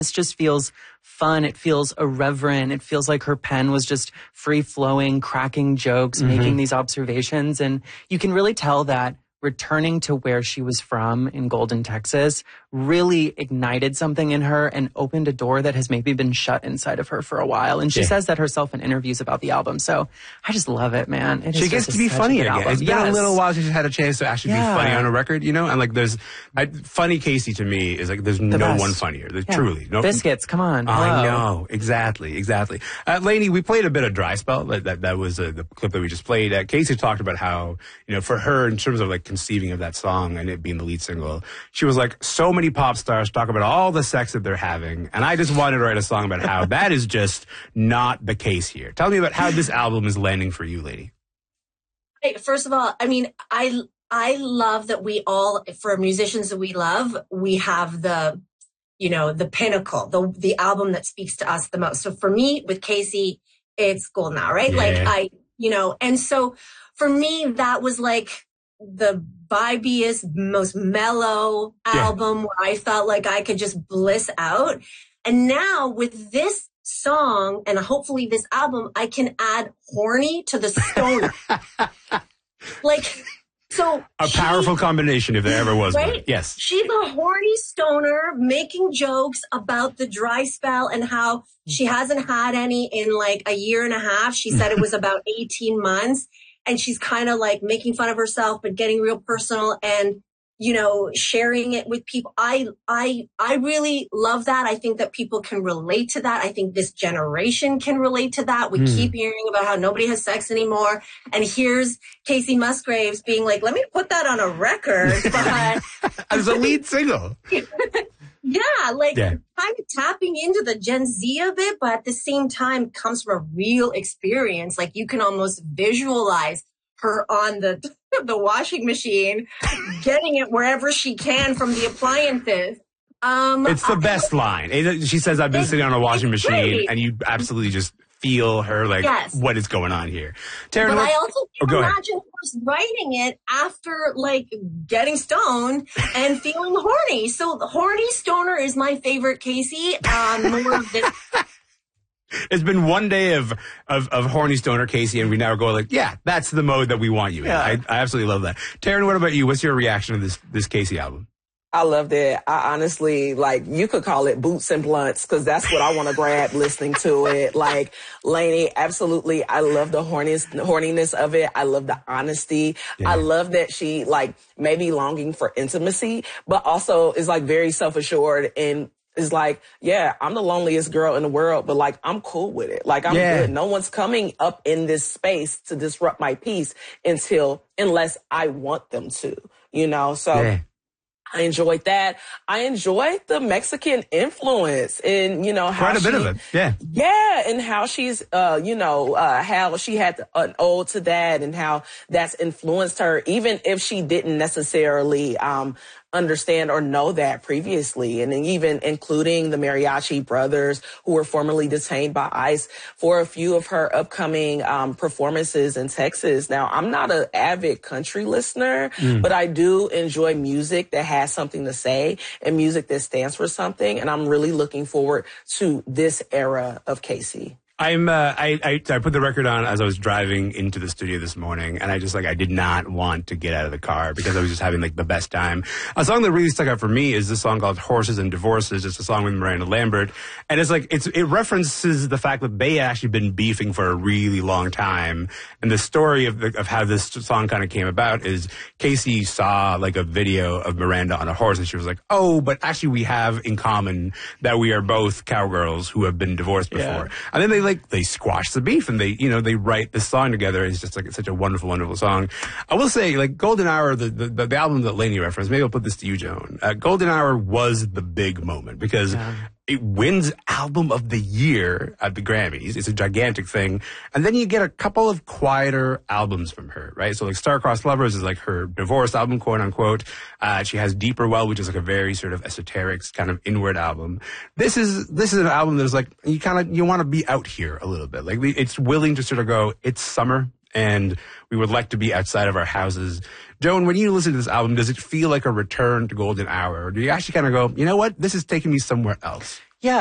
This just feels fun. It feels irreverent. It feels like her pen was just free flowing, cracking jokes, making these observations. And you can really tell that returning to where she was from in Golden, Texas, really ignited something in her and opened a door that has maybe been shut inside of her for a while. And she says that herself in interviews about the album. So I just love it, man. She gets to be funny again. Album. It's been a little while since she's had a chance to actually be funny on a record, you know? And like funny Casey to me is like there's no one funnier. There's truly. No, Biscuits, come on. I know. Exactly. Lainey, we played a bit of Dry Spell. That was the clip that we just played. Casey talked about how, you know, for her in terms of like conceiving of that song and it being the lead single, she was like, so many pop stars talk about all the sex that they're having, and I just wanted to write a song about how that is just not the case here. Tell me about how this album is landing for you, lady. Hey, first of all, I mean, I love that we all, for musicians that we love, we have the, you know, the pinnacle, the album that speaks to us the most. So for me, with Casey, it's Golden Hour, right? Yeah. Like and so for me, that was like the vibiest, most mellow album where I felt like I could just bliss out. And now with this song and hopefully this album, I can add horny to the stoner. Like, so a powerful combination if there ever was right? one. Yes. She's a horny stoner making jokes about the dry spell and how she hasn't had any in like a year and a half. She said it was about 18 months. And she's kind of like making fun of herself, but getting real personal and, you know, sharing it with people. I really love that. I think that people can relate to that. I think this generation can relate to that. We keep hearing about how nobody has sex anymore. And here's Casey Musgraves being like, let me put that on a record. But as a lead single. Kind of tapping into the Gen Z of it, but at the same time comes from a real experience. Like you can almost visualize her on the washing machine, getting it wherever she can from the appliances. It's the best line. She says, I've been sitting on a washing machine, and you absolutely just feel her, like, what is going on here. Taryn, but I also can imagine her writing it after, like, getting stoned and feeling horny. So the horny stoner is my favorite Casey. More of this. It's been one day of horny stoner Casey, and we now go like, yeah, that's the mode that we want you in. I absolutely love that. Taryn, what about you? What's your reaction to this Casey album? I loved it. I honestly, like, you could call it boots and blunts because that's what I want to grab listening to it. Like, Lainey, absolutely. I love the horniness of it. I love the honesty. Yeah. I love that she, like, may be longing for intimacy, but also is, like, very self-assured and is like, yeah, I'm the loneliest girl in the world, but, like, I'm cool with it. Like, I'm good. No one's coming up in this space to disrupt my peace unless I want them to, you know? So... Yeah. I enjoyed that. I enjoyed the Mexican influence and, you know, how quite a bit of it. Yeah. Yeah. And how she's, how she had an ode to that and how that's influenced her, even if she didn't necessarily, understand or know that previously. And then even including the Mariachi brothers who were formerly detained by ICE for a few of her upcoming performances in Texas. Now, I'm not an avid country listener, but I do enjoy music that has something to say and music that stands for something. And I'm really looking forward to this era of Casey. I put the record on as I was driving into the studio this morning, and I did not want to get out of the car because I was just having like the best time. A song that really stuck out for me is this song called Horses and Divorces. It's a song with Miranda Lambert, and it references the fact that they had actually been beefing for a really long time. And the story of how this song kind of came about is Casey saw like a video of Miranda on a horse, and she was like, "Oh, but actually we have in common that we are both cowgirls who have been divorced before." Yeah. And then they squash the beef and they write this song together. It's just like, it's such a wonderful, wonderful song. I will say, like, Golden Hour, the album that Lainey referenced, maybe I'll put this to you, Joan. Golden Hour was the big moment because it wins Album of the Year at the Grammys. It's a gigantic thing. And then you get a couple of quieter albums from her, right? So like Star-Crossed Lovers is like her divorce album, quote unquote. She has Deeper Well, which is like a very sort of esoteric kind of inward album. This is an album that is like, you want to be out here a little bit. Like it's willing to sort of go, it's summer. and we would like to be outside of our houses. Joan, when you listen to this album, does it feel like a return to Golden Hour? Or do you actually kind of go, you know what, this is taking me somewhere else? Yeah,